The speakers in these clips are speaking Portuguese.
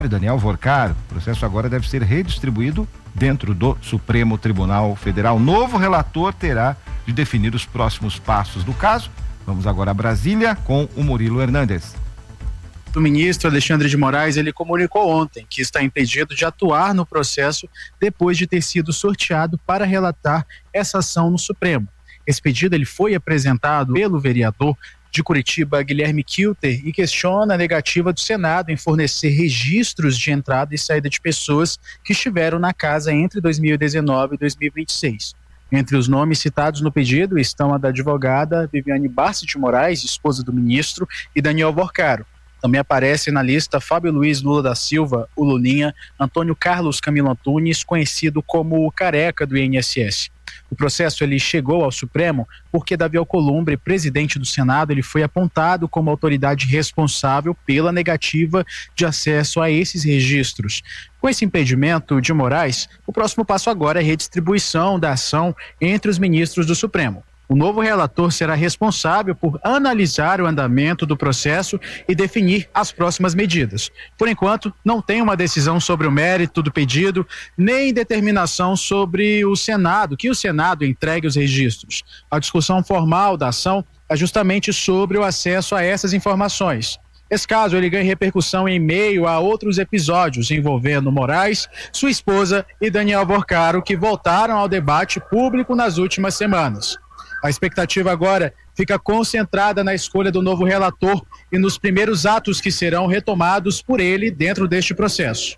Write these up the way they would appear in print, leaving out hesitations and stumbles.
Daniel Vorcaro. O processo agora deve ser redistribuído dentro do Supremo Tribunal Federal. Novo relator terá de definir os próximos passos do caso. Vamos agora a Brasília com o Murilo Hernandes. O ministro Alexandre de Moraes, ele comunicou ontem que está impedido de atuar no processo depois de ter sido sorteado para relatar essa ação no Supremo. Esse pedido ele foi apresentado pelo vereador de Curitiba, Guilherme Kilter, e questiona a negativa do Senado em fornecer registros de entrada e saída de pessoas que estiveram na casa entre 2019 e 2026. Entre os nomes citados no pedido estão a da advogada Viviane Barsi de Moraes, esposa do ministro, e Daniel Vorcaro. Também aparece na lista Fábio Luiz Lula da Silva, o Lulinha, Antônio Carlos Camilo Antunes, conhecido como o Careca do INSS. O processo ele chegou ao Supremo porque Davi Alcolumbre, presidente do Senado, ele foi apontado como autoridade responsável pela negativa de acesso a esses registros. Com esse impedimento de Moraes, o próximo passo agora é a redistribuição da ação entre os ministros do Supremo. O novo relator será responsável por analisar o andamento do processo e definir as próximas medidas. Por enquanto, não tem uma decisão sobre o mérito do pedido, nem determinação sobre o Senado, que o Senado entregue os registros. A discussão formal da ação é justamente sobre o acesso a essas informações. Esse caso ele ganha repercussão em meio a outros episódios envolvendo Moraes, sua esposa e Daniel Vorcaro, que voltaram ao debate público nas últimas semanas. A expectativa agora fica concentrada na escolha do novo relator e nos primeiros atos que serão retomados por ele dentro deste processo.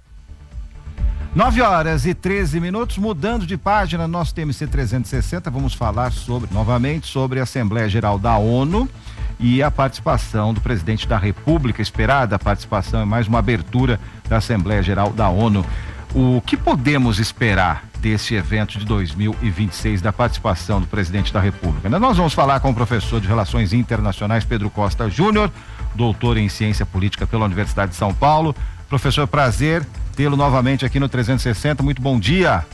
9h13, mudando de página, nosso TMC 360, vamos falar novamente sobre a Assembleia Geral da ONU e a participação do presidente da República. Esperada a participação é mais uma abertura da Assembleia Geral da ONU. O que podemos esperar desse evento de 2026, da participação do presidente da República? Nós vamos falar com o professor de Relações Internacionais, Pedro Costa Júnior, doutor em Ciência Política pela Universidade de São Paulo. Professor, prazer tê-lo novamente aqui no 360, muito bom dia.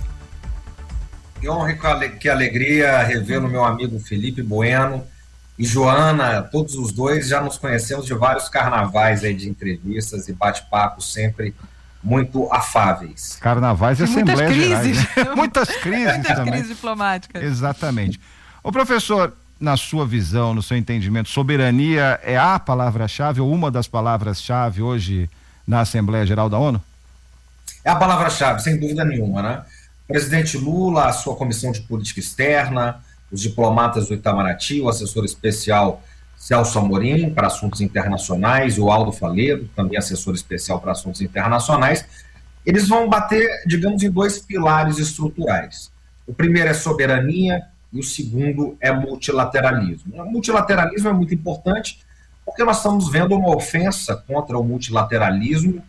Que honra e que alegria revê-lo, meu amigo Felipe Bueno e Joana, todos os dois já nos conhecemos de vários carnavais aí de entrevistas e bate-papos sempre muito afáveis. Carnavais e Assembleias Gerais, né? Muitas crises também. Crises diplomáticas. Exatamente. Ô professor, na sua visão, no seu entendimento, soberania é a palavra-chave ou uma das palavras-chave hoje na Assembleia Geral da ONU? É a palavra-chave, sem dúvida nenhuma, né? O presidente Lula, a sua comissão de política externa, os diplomatas do Itamaraty, o assessor especial Celso Amorim para assuntos internacionais, o Aldo Faleiro, também assessor especial para assuntos internacionais, eles vão bater, digamos, em dois pilares estruturais. O primeiro é soberania e o segundo é multilateralismo. O multilateralismo é muito importante porque nós estamos vendo uma ofensa contra o multilateralismo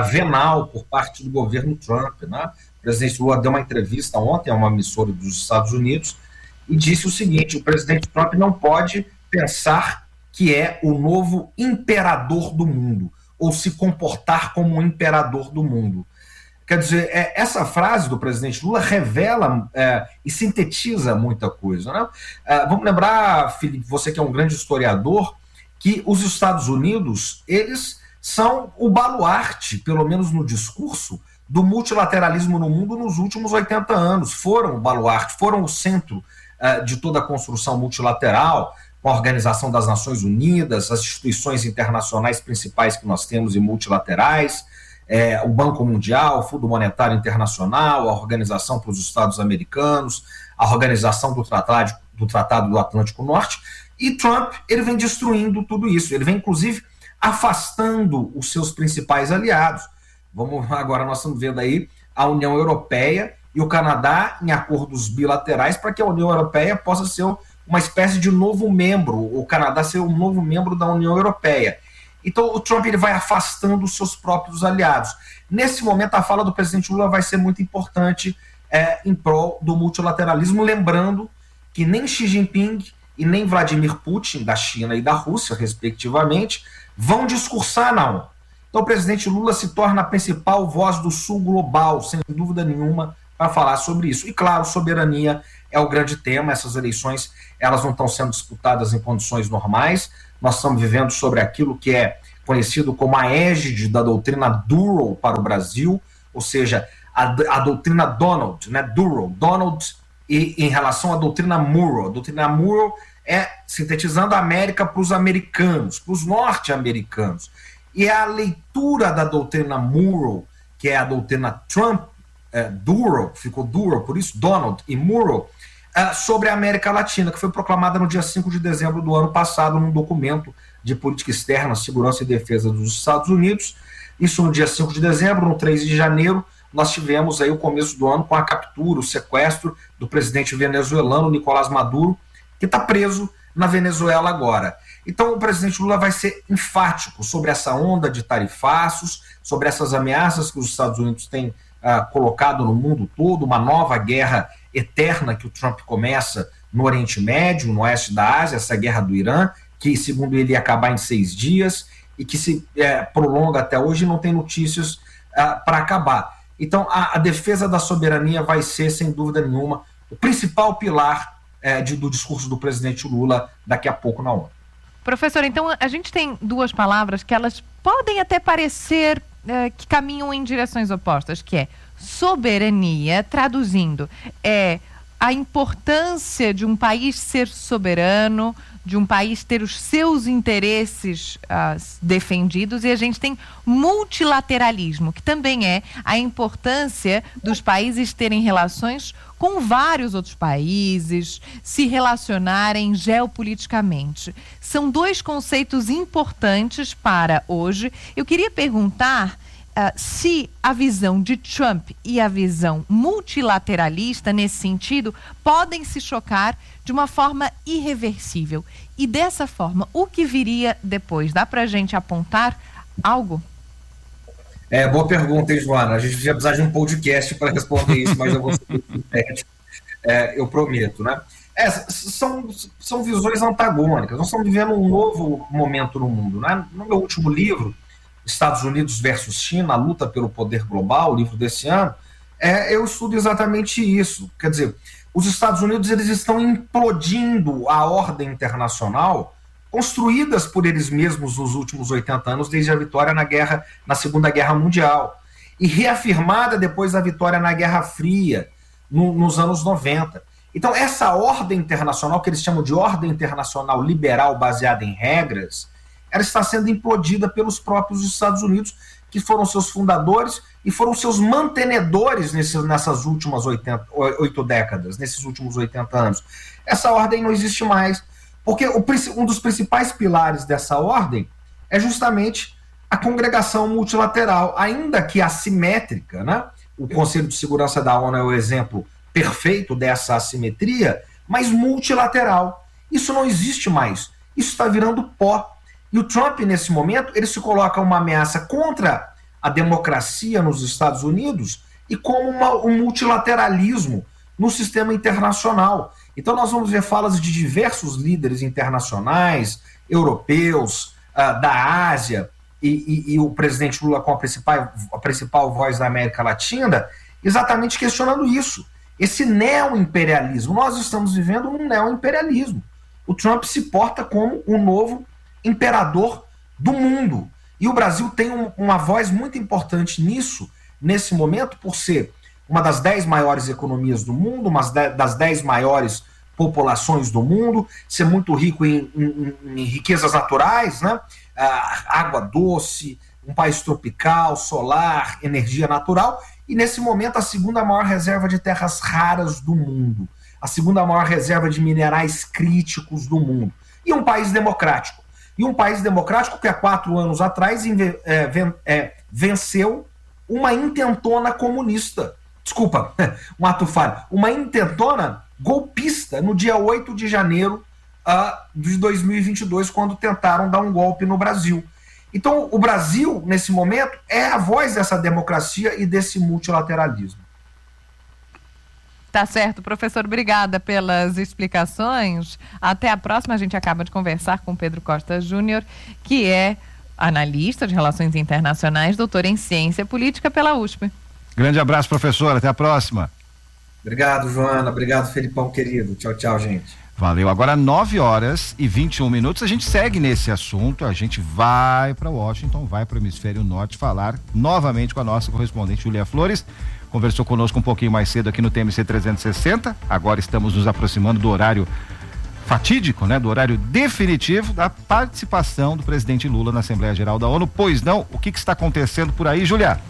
venal por parte do governo Trump, né? O presidente Lula deu uma entrevista ontem a uma emissora dos Estados Unidos e disse o seguinte: o presidente Trump não pode pensar que é o novo imperador do mundo, ou se comportar como um imperador do mundo. Quer dizer, essa frase do presidente Lula revela e sintetiza muita coisa, né? Vamos lembrar, Felipe, você que é um grande historiador, que os Estados Unidos, eles são o baluarte, pelo menos no discurso, do multilateralismo no mundo nos últimos 80 anos. Foram o baluarte, foram o centro de toda a construção multilateral, com a Organização das Nações Unidas, as instituições internacionais principais que nós temos e multilaterais, o Banco Mundial, o Fundo Monetário Internacional, a Organização para os Estados Americanos, a Organização do Tratado do Atlântico Norte, e Trump, ele vem destruindo tudo isso, ele vem inclusive afastando os seus principais aliados. Agora nós estamos vendo aí a União Europeia e o Canadá em acordos bilaterais para que a União Europeia possa ser uma espécie de novo membro, o Canadá ser um novo membro da União Europeia. Então o Trump ele vai afastando os seus próprios aliados. Nesse momento a fala do presidente Lula vai ser muito importante em prol do multilateralismo, lembrando que nem Xi Jinping e nem Vladimir Putin, da China e da Rússia, respectivamente, vão discursar na ONU. Então o presidente Lula se torna a principal voz do Sul global, sem dúvida nenhuma, para falar sobre isso. E claro, soberania é o grande tema. Essas eleições, elas não estão sendo disputadas em condições normais. Nós estamos vivendo sobre aquilo que é conhecido como a égide da doutrina Douro para o Brasil, ou seja, a doutrina Donald, né? Donald, e em relação à doutrina Murrow. A doutrina Murrow é, sintetizando a América para os americanos, para os norte-americanos. E a leitura da doutrina Murrow, que é a doutrina Trump, Douro, ficou Douro, por isso Donald e Murrow, sobre a América Latina, que foi proclamada no dia 5 de dezembro do ano passado num documento de política externa, segurança e defesa dos Estados Unidos. Isso no dia 5 de dezembro, no 3 de janeiro, nós tivemos aí o começo do ano com a captura, o sequestro do presidente venezuelano Nicolás Maduro, que está preso na Venezuela agora. Então o presidente Lula vai ser enfático sobre essa onda de tarifaços, sobre essas ameaças que os Estados Unidos têm colocado no mundo todo, uma nova guerra eterna que o Trump começa no Oriente Médio, no oeste da Ásia, essa guerra do Irã, que segundo ele ia acabar em 6 dias e que se prolonga até hoje e não tem notícias para acabar. Então a defesa da soberania vai ser, sem dúvida nenhuma, o principal pilar do discurso do presidente Lula daqui a pouco na ONU. Professor, então a gente tem duas palavras que elas podem até parecer que caminham em direções opostas, que é soberania, traduzindo, é a importância de um país ser soberano, de um país ter os seus interesses defendidos, e a gente tem multilateralismo, que também é a importância dos países terem relações com vários outros países, se relacionarem geopoliticamente. São dois conceitos importantes para hoje. Eu queria perguntar se a visão de Trump e a visão multilateralista, nesse sentido, podem se chocar de uma forma irreversível. E dessa forma, o que viria depois? Dá para a gente apontar algo? Boa pergunta, hein, Joana? A gente vai precisar de um podcast para responder isso, mas eu vou ser sintético, eu prometo, né? São visões antagônicas. Nós estamos vivendo um novo momento no mundo, né? No meu último livro, Estados Unidos versus China, a luta pelo poder global, o livro desse ano, eu estudo exatamente isso. Quer dizer, os Estados Unidos eles estão implodindo a ordem internacional construídas por eles mesmos nos últimos 80 anos, desde a vitória na Segunda Guerra Mundial, e reafirmada depois da vitória na Guerra Fria, nos anos 90. Então, essa ordem internacional, que eles chamam de ordem internacional liberal baseada em regras, ela está sendo implodida pelos próprios Estados Unidos, que foram seus fundadores e foram seus mantenedores nessas últimas 8 décadas, nesses últimos 80 anos. Essa ordem não existe mais, porque um dos principais pilares dessa ordem é justamente a congregação multilateral, ainda que assimétrica, né? O Conselho de Segurança da ONU é o exemplo perfeito dessa assimetria, mas multilateral. Isso não existe mais. Isso está virando pó. E o Trump, nesse momento, ele se coloca uma ameaça contra a democracia nos Estados Unidos e como um multilateralismo no sistema internacional. Então nós vamos ver falas de diversos líderes internacionais, europeus, da Ásia, e o presidente Lula com a principal voz da América Latina, exatamente questionando isso. Esse neoimperialismo. Nós estamos vivendo um neoimperialismo. O Trump se porta como um novo imperador do mundo. E o Brasil tem uma voz muito importante nisso, nesse momento, por ser uma das 10 maiores economias do mundo, uma das 10 maiores populações do mundo, ser muito rico em riquezas naturais, né? Água doce, um país tropical, solar, energia natural, e nesse momento a segunda maior reserva de terras raras do mundo, a segunda maior reserva de minerais críticos do mundo, e um país democrático. E um país democrático que há 4 anos atrás venceu uma intentona comunista. Desculpa, um ato falho. Uma intentona golpista no dia 8 de janeiro de 2022, quando tentaram dar um golpe no Brasil. Então, o Brasil, nesse momento, é a voz dessa democracia e desse multilateralismo. Tá certo, professor, obrigada pelas explicações. Até a próxima. A gente acaba de conversar com Pedro Costa Júnior, que é analista de relações internacionais, doutor em ciência política pela USP. Grande abraço, professor. Até a próxima. Obrigado, Joana. Obrigado, Felipão, querido. Tchau, tchau, gente. Valeu. Agora 9h21. A gente segue nesse assunto. A gente vai para Washington, vai para o Hemisfério Norte falar novamente com a nossa correspondente Júlia Flores. Conversou conosco um pouquinho mais cedo aqui no TMC 360. Agora estamos nos aproximando do horário fatídico, né? Do horário definitivo da participação do presidente Lula na Assembleia Geral da ONU. Pois não, o que está acontecendo por aí, Júlia?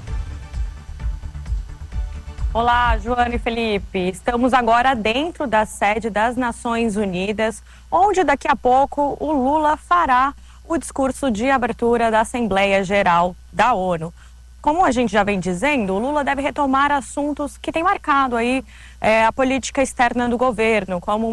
Olá, Joana e Felipe. Estamos agora dentro da sede das Nações Unidas, onde daqui a pouco o Lula fará o discurso de abertura da Assembleia Geral da ONU. Como a gente já vem dizendo, o Lula deve retomar assuntos que têm marcado aí a política externa do governo, como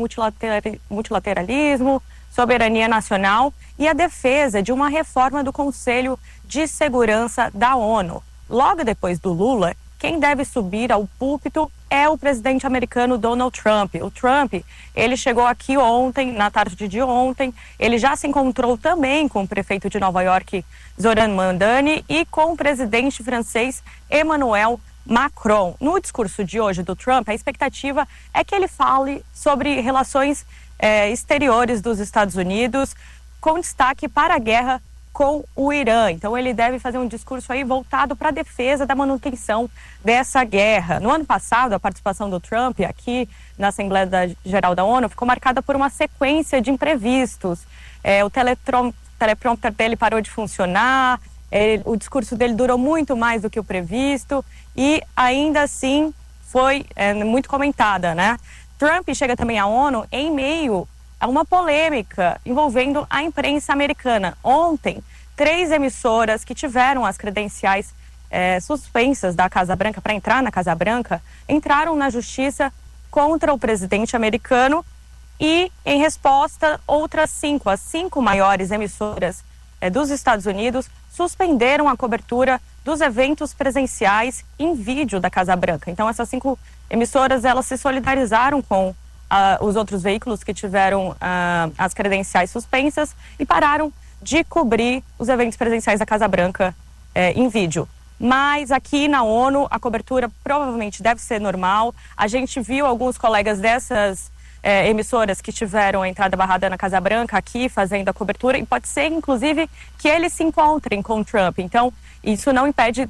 multilateralismo, soberania nacional e a defesa de uma reforma do Conselho de Segurança da ONU. Logo depois do Lula, quem deve subir ao púlpito é o presidente americano Donald Trump. O Trump, ele chegou aqui ontem, na tarde de ontem, ele já se encontrou também com o prefeito de Nova York, Zoran Mandani, e com o presidente francês Emmanuel Macron. No discurso de hoje do Trump, a expectativa é que ele fale sobre relações exteriores dos Estados Unidos, com destaque para a guerra com o Irã. Então ele deve fazer um discurso aí voltado para a defesa da manutenção dessa guerra. No ano passado, a participação do Trump aqui na Assembleia Geral da ONU ficou marcada por uma sequência de imprevistos. O teleprompter dele parou de funcionar, o discurso dele durou muito mais do que o previsto e ainda assim foi muito comentada, né? Trump chega também à ONU em meio a uma polêmica envolvendo a imprensa americana. Ontem, 3 emissoras que tiveram as credenciais suspensas da Casa Branca para entrar na Casa Branca entraram na justiça contra o presidente americano e, em resposta, outras 5, as 5 maiores emissoras dos Estados Unidos suspenderam a cobertura dos eventos presenciais em vídeo da Casa Branca. Então, essas 5 emissoras, elas se solidarizaram com os outros veículos que tiveram as credenciais suspensas e pararam de cobrir os eventos presenciais da Casa Branca em vídeo. Mas aqui na ONU a cobertura provavelmente deve ser normal. A gente viu alguns colegas dessas emissoras que tiveram a entrada barrada na Casa Branca aqui fazendo a cobertura e pode ser inclusive que eles se encontrem com o Trump. Então isso não impede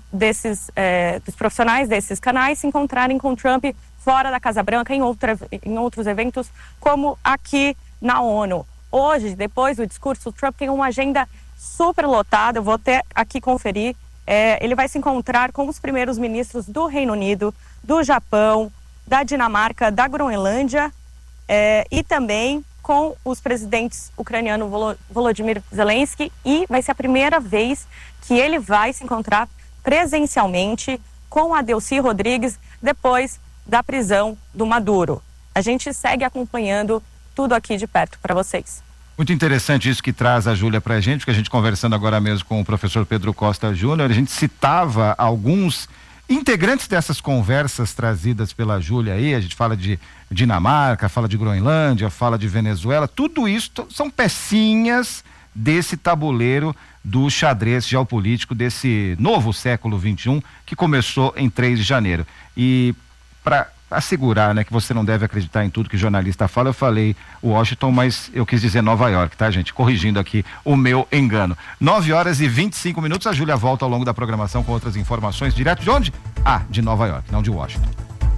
dos profissionais desses canais se encontrarem com o Trump fora da Casa Branca, em outros eventos, como aqui na ONU. Hoje, depois do discurso, o Trump tem uma agenda super lotada, eu vou até aqui conferir. Ele vai se encontrar com os primeiros ministros do Reino Unido, do Japão, da Dinamarca, da Groenlândia e também com os presidentes ucraniano Volodymyr Zelensky, e vai ser a primeira vez que ele vai se encontrar presencialmente com a Delcy Rodrigues depois da prisão do Maduro. A gente segue acompanhando tudo aqui de perto para vocês. Muito interessante isso que traz a Júlia pra gente, porque a gente conversando agora mesmo com o professor Pedro Costa Júnior, a gente citava alguns integrantes dessas conversas trazidas pela Júlia aí, a gente fala de Dinamarca, fala de Groenlândia, fala de Venezuela, tudo isso são pecinhas desse tabuleiro do xadrez geopolítico desse novo século XXI que começou em 3 de janeiro. E para assegurar, né, que você não deve acreditar em tudo que jornalista fala, eu falei Washington, mas eu quis dizer Nova York, tá, gente? Corrigindo aqui o meu engano. 9h25, a Júlia volta ao longo da programação com outras informações, direto de onde? De Nova York, não de Washington.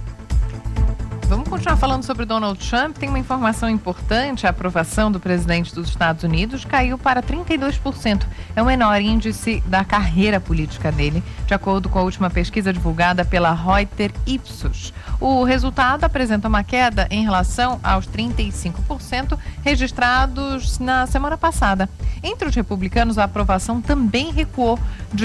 Vamos continuar falando sobre Donald Trump. Tem uma informação importante: a aprovação do presidente dos Estados Unidos caiu para 32%. É o menor índice da carreira política dele, de acordo com a última pesquisa divulgada pela Reuters Ipsos. O resultado apresenta uma queda em relação aos 35% registrados na semana passada. Entre os republicanos, a aprovação também recuou de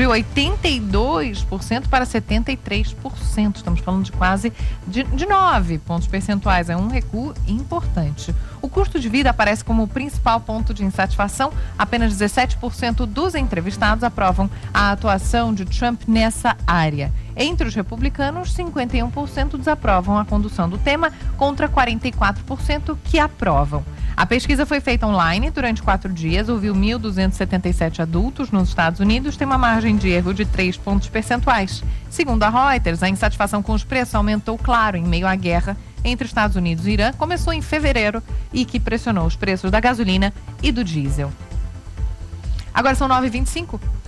82% para 73%. Estamos falando de quase de 9 pontos percentuais. É um recuo importante. O custo de vida aparece como o principal ponto de insatisfação. Apenas 17% dos entrevistados aprovam a atuação de Trump nessa área. Entre os republicanos, 51% desaprovam a condução do tema, contra 44% que aprovam. A pesquisa foi feita online durante 4 dias, ouviu 1.277 adultos nos Estados Unidos, tem uma margem de erro de 3 pontos percentuais. Segundo a Reuters, a insatisfação com os preços aumentou, claro, em meio à guerra entre Estados Unidos e Irã começou em fevereiro e que pressionou os preços da gasolina e do diesel. Agora são 9h25.